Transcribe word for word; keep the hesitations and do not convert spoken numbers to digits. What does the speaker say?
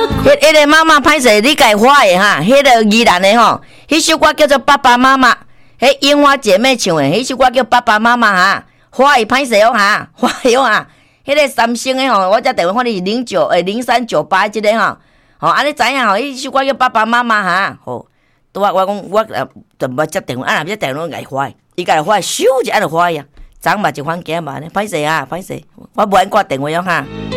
迄迄个妈妈歹势，你家花的哈，迄个宜兰的吼，迄首歌叫做《爸爸妈妈》，迄樱花姐妹唱的，迄首歌叫《爸爸妈妈》哈，花的歹势哦哈，花的哦哈，迄个三星的吼，我只电话看你零九诶零三九八即个吼，吼安尼知影吼，迄首歌叫《爸爸妈妈》哈，吼，拄啊我讲我呃就无接电话，啊若接电话家花，伊家花咻一下就花呀，昨捌一番囝嘛呢，歹势啊，歹势，我无按挂电话哟哈。